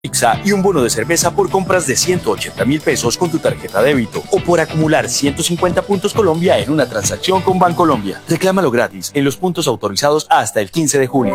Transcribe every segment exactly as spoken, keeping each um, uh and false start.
Pizza y un bono de cerveza por compras de ciento ochenta mil pesos con tu tarjeta débito o por acumular ciento cincuenta puntos Colombia en una transacción con Bancolombia. Reclámalo gratis en los puntos autorizados hasta el quince de junio.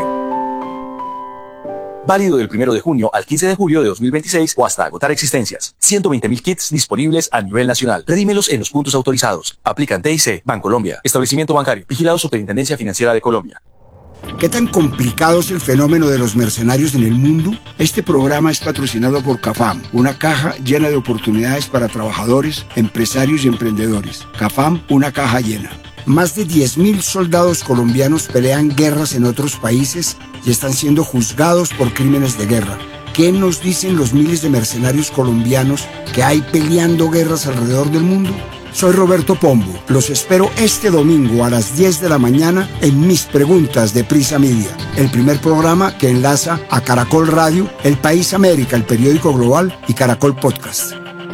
Válido del primero de junio al quince de julio de dos mil veintiséis o hasta agotar existencias. ciento veinte mil kits disponibles a nivel nacional. Redímelos en los puntos autorizados. Aplican T I C, Bancolombia, establecimiento bancario, vigilado Superintendencia Financiera de Colombia. ¿Qué tan complicado es el fenómeno de los mercenarios en el mundo? Este programa es patrocinado por CAFAM, una caja llena de oportunidades para trabajadores, empresarios y emprendedores. CAFAM, una caja llena. Más de diez mil soldados colombianos pelean guerras en otros países y están siendo juzgados por crímenes de guerra. ¿Qué nos dicen los miles de mercenarios colombianos que hay peleando guerras alrededor del mundo? Soy Roberto Pombo. Los espero este domingo a las diez de la mañana en Mis Preguntas de Prisa Media, el primer programa que enlaza a Caracol Radio, El País América, el periódico global, y Caracol Podcast.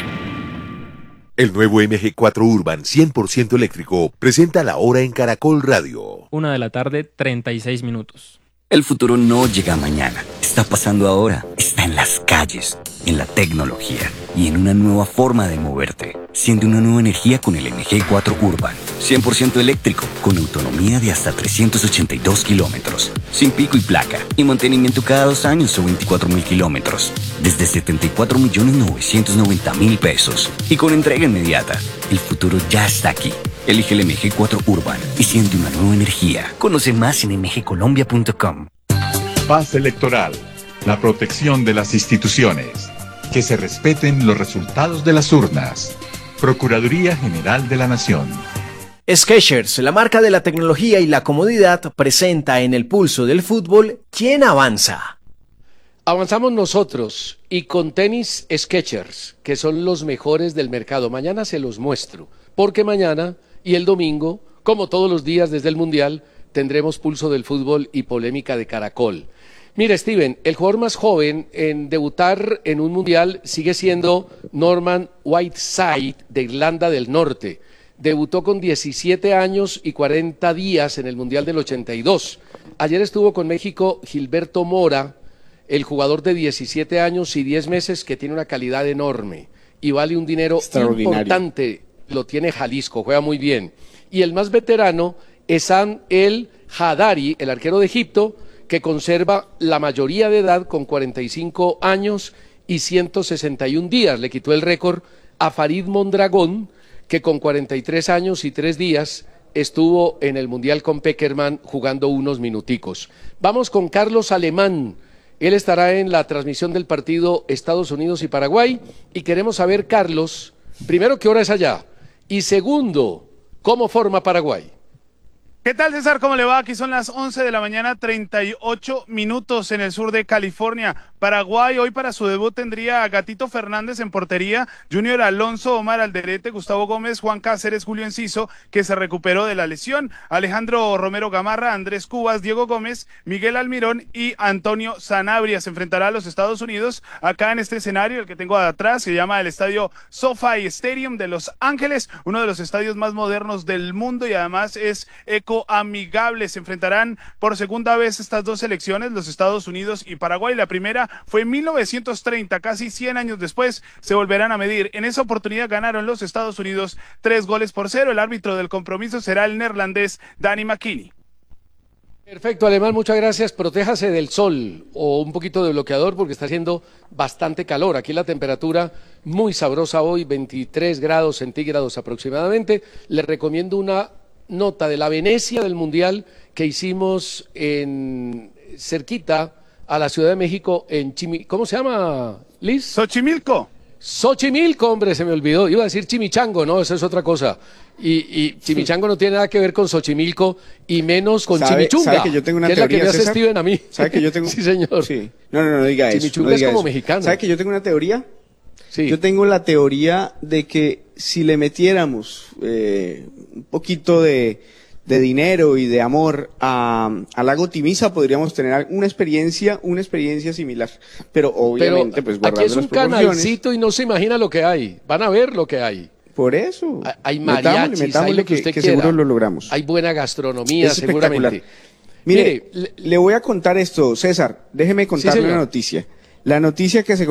El nuevo M G cuatro Urban cien por ciento eléctrico presenta la hora en Caracol Radio. Una de la tarde, treinta y seis minutos. El futuro no llega mañana, está pasando ahora, está en las calles, en la tecnología y en una nueva forma de moverte. Siente una nueva energía con el M G cuatro Urban, cien por ciento eléctrico, con autonomía de hasta trescientos ochenta y dos kilómetros, sin pico y placa, y mantenimiento cada dos años o veinticuatro mil kilómetros, desde setenta y cuatro millones novecientos noventa mil pesos, y con entrega inmediata. El futuro ya está aquí. Elige el M G cuatro Urban y siente una nueva energía. Conoce más en m g colombia punto com. Paz electoral, la protección de las instituciones, que se respeten los resultados de las urnas. Procuraduría General de la Nación. Skechers, la marca de la tecnología y la comodidad, presenta en el pulso del fútbol ¿Quién avanza? Avanzamos nosotros y con tenis Skechers, que son los mejores del mercado. Mañana se los muestro, porque mañana y el domingo, como todos los días desde el Mundial, tendremos pulso del fútbol y polémica de Caracol. Mira, Steven, el jugador más joven en debutar en un Mundial sigue siendo Norman Whiteside de Irlanda del Norte. Debutó con diecisiete años y cuarenta días en el Mundial del ochenta y dos. Ayer estuvo con México Gilberto Mora, el jugador de diecisiete años y diez meses que tiene una calidad enorme y vale un dinero importante. Lo tiene Jalisco, juega muy bien. Y el más veterano es Sam El Hadari, el arquero de Egipto, que conserva la mayoría de edad con cuarenta y cinco años y ciento sesenta y un días. Le quitó el récord a Farid Mondragón, que con cuarenta y tres años y tres días estuvo en el Mundial con Peckerman jugando unos minuticos. Vamos con Carlos Alemán. Él estará en la transmisión del partido Estados Unidos y Paraguay. Y queremos saber, Carlos, primero, ¿qué hora es allá? Y segundo, ¿cómo forma Paraguay? ¿Qué tal, César? ¿Cómo le va? Aquí son las once de la mañana, treinta y ocho minutos en el sur de California. Paraguay hoy para su debut tendría a Gatito Fernández en portería, Junior Alonso, Omar Alderete, Gustavo Gómez, Juan Cáceres, Julio Enciso, que se recuperó de la lesión, Alejandro Romero Gamarra, Andrés Cubas, Diego Gómez, Miguel Almirón y Antonio Sanabria. Se enfrentará a los Estados Unidos acá en este escenario, el que tengo atrás, se llama el estadio SoFi Stadium de Los Ángeles, uno de los estadios más modernos del mundo y además es eco amigable. Se enfrentarán por segunda vez estas dos selecciones, los Estados Unidos y Paraguay. La primera fue en mil novecientos treinta, casi cien años después se volverán a medir. En esa oportunidad ganaron los Estados Unidos tres goles por cero. El árbitro del compromiso será el neerlandés Danny McKinney. Perfecto, Alemán, muchas gracias. Protéjase del sol o un poquito de bloqueador porque está haciendo bastante calor. Aquí la temperatura muy sabrosa hoy, veintitrés grados centígrados aproximadamente. Les recomiendo una nota de la Venecia del Mundial que hicimos en cerquita a la Ciudad de México en Chimi... ¿Cómo se llama, Liz? Xochimilco. Xochimilco, hombre, se me olvidó. Iba a decir Chimichango, no, eso es otra cosa. Y, y Chimichango no tiene nada que ver con Xochimilco y menos con ¿Sabe, Chimichunga, ¿sabe que yo tengo una que teoría, es la que me hace César? Steven a mí. ¿Sabe que yo tengo? Sí, señor. Sí. No, no, no, no diga eso. Chimichunga no diga es como eso. mexicano. ¿Sabe que yo tengo una teoría? Sí. Yo tengo la teoría de que si le metiéramos eh, un poquito de... de dinero y de amor a, a Lago Timisa podríamos tener una experiencia, una experiencia similar. Pero obviamente, Pero pues guardando aquí es un las proporciones. canalcito y no se imagina lo que hay. Van a ver lo que hay. Por eso. Hay mariachis, metámosle, metámosle hay lo que que, usted que quiera. seguro lo logramos. Hay buena gastronomía, Es seguramente. Mire, Mire le, le voy a contar esto, César, déjeme contarle sí, una noticia. La noticia que se